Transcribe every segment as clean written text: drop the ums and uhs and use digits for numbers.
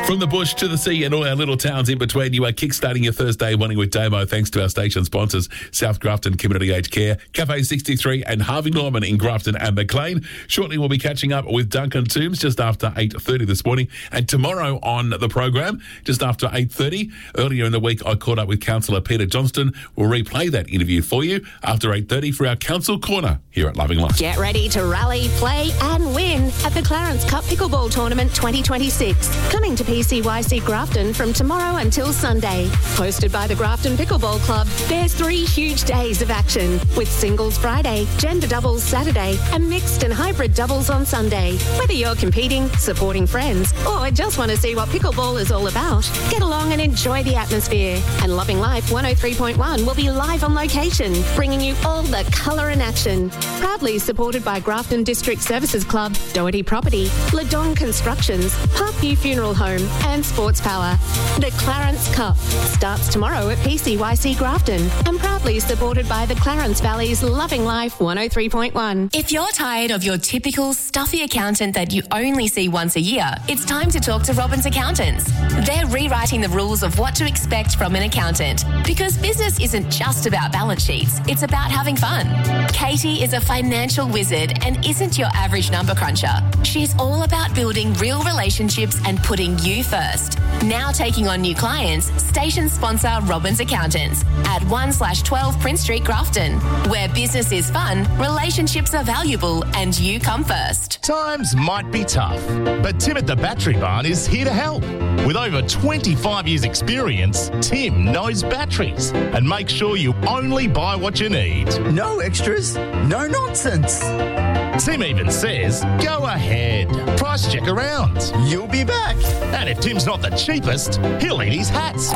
From the bush to the sea and all our little towns in between, you are kickstarting your Thursday morning with Damo thanks to our station sponsors, South Grafton Community Aged Care, Cafe 63 and Harvey Norman in Grafton and Maclean. Shortly we'll be catching up with Duncan Toombs just after 8:30 this morning. And tomorrow on the program, just after 8:30, earlier in the week I caught up with Councillor Peter Johnston. We'll replay that interview for you after 8:30 for our Council Corner here at Loving Life. Get ready to rally, play and win at the Clarence Cup Pickleball Tournament 2026. Coming to PCYC Grafton from tomorrow until Sunday. Hosted by the Grafton Pickleball Club, there's 3 huge days of action with singles Friday, gender doubles Saturday and mixed and hybrid doubles on Sunday. Whether you're competing, supporting friends or just want to see what pickleball is all about, get along and enjoy the atmosphere. And Loving Life 103.1 will be live on location, bringing you all the colour and action. Proudly supported by Grafton District Services Club, Doherty Property, Ladon Constructions, Parkview Funeral Home and Sports Power. The Clarence Cup starts tomorrow at PCYC Grafton and proudly supported by the Clarence Valley's Loving Life 103.1. If you're tired of your typical stuffy accountant that you only see once a year, it's time to talk to Robbins Accountants. They're rewriting the rules of what to expect from an accountant because business isn't just about balance sheets, it's about having fun. Katie is a financial wizard and isn't your average number cruncher. She's all about building real relationships and putting you first. Now taking on new clients, station sponsor Robbins Accountants at 1/12 Prince Street, Grafton, where business is fun, relationships are valuable and you come first. Times might be tough, but Tim at the Battery Barn is here to help. With over 25 years experience, Tim knows batteries and makes sure you only buy what you need. No extras, no nonsense. Tim even says, go ahead, price check around. You'll be back. And if Tim's not the cheapest, he'll eat his hats.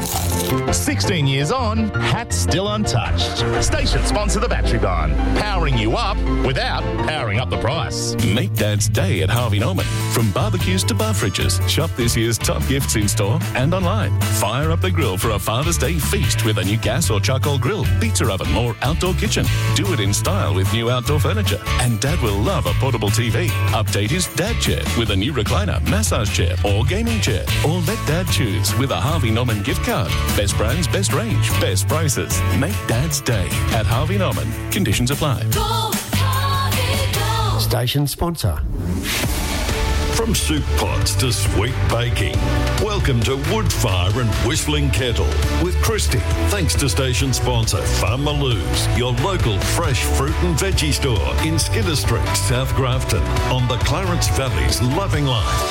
16 years on, hats still untouched. Station sponsor the Battery Barn, powering you up without powering up the price. Make Dad's Day at Harvey Norman. From barbecues to bar fridges, shop this year's top gifts in store and online. Fire up the grill for a Father's Day feast with a new gas or charcoal grill, pizza oven or outdoor kitchen. Do it in style with new outdoor furniture. And Dad will love a portable TV. Update his dad chair with a new recliner, massage chair or gaming chair. Or let Dad choose with a Harvey Norman gift card. Best brands, best range, best prices. Make Dad's Day at Harvey Norman. Conditions apply. Go, Harvey, go. Station sponsor. From soup pots to sweet baking, welcome to Woodfire and Whistling Kettle with Christy. Thanks to station sponsor Farm Maloo's, your local fresh fruit and veggie store in Skinner Street, South Grafton, on the Clarence Valley's Loving Life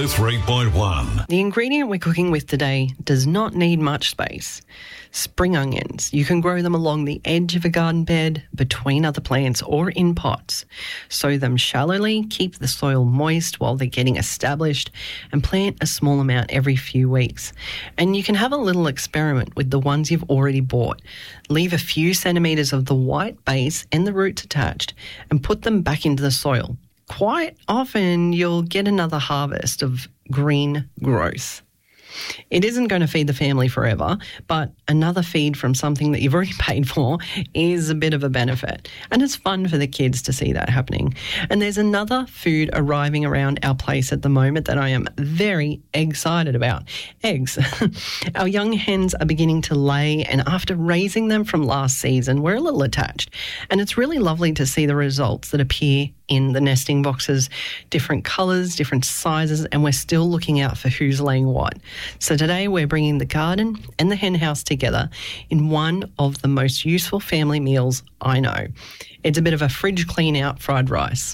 103.1. The ingredient we're cooking with today does not need much space. Spring onions. You can grow them along the edge of a garden bed, between other plants or in pots. Sow them shallowly, keep the soil moist while they're getting established, and plant a small amount every few weeks. And you can have a little experiment with the ones you've already bought. Leave a few centimetres of the white base and the roots attached and put them back into the soil. Quite often you'll get another harvest of green growth. It isn't going to feed the family forever, but another feed from something that you've already paid for is a bit of a benefit. And it's fun for the kids to see that happening. And there's another food arriving around our place at the moment that I am very excited about. Eggs. Our young hens are beginning to lay, and after raising them from last season, we're a little attached. And it's really lovely to see the results that appear in the nesting boxes, different colours, different sizes, and we're still looking out for who's laying what. So today we're bringing the garden and the hen house together in one of the most useful family meals I know. It's a bit of a fridge clean out fried rice.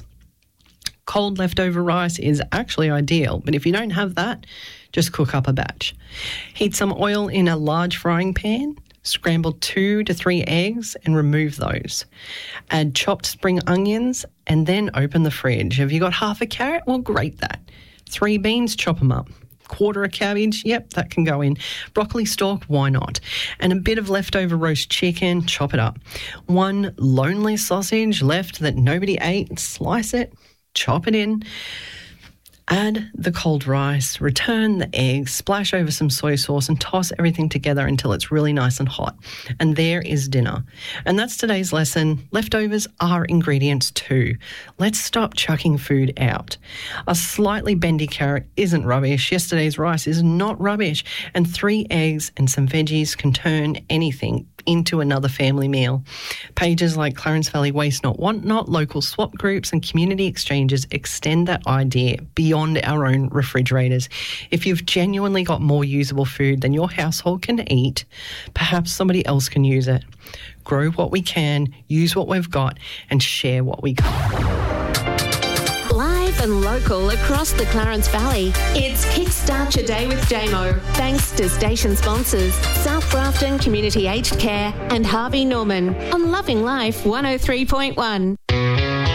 Cold leftover rice is actually ideal, but if you don't have that, just cook up a batch. Heat some oil in a large frying pan. Scramble 2 to 3 eggs and remove those. Add chopped spring onions and then open the fridge. Have you got half a carrot? Well, grate that. 3 beans, chop them up. Quarter a cabbage, yep, that can go in. Broccoli stalk, why not? And a bit of leftover roast chicken, chop it up. 1 lonely sausage left that nobody ate, slice it, chop it in. Add the cold rice, return the eggs, splash over some soy sauce and toss everything together until it's really nice and hot. And there is dinner. And that's today's lesson. Leftovers are ingredients too. Let's stop chucking food out. A slightly bendy carrot isn't rubbish. Yesterday's rice is not rubbish. And 3 eggs and some veggies can turn anything into another family meal. Pages like Clarence Valley Waste Not Want Not, local swap groups and community exchanges extend that idea beyond our own refrigerators. If you've genuinely got more usable food than your household can eat, perhaps somebody else can use it. Grow what we can, use what we've got, and share what we got. Live and local across the Clarence Valley, it's Kickstart Your Day with Damo. Thanks to station sponsors South Grafton Community Aged Care and Harvey Norman on Loving Life 103.1.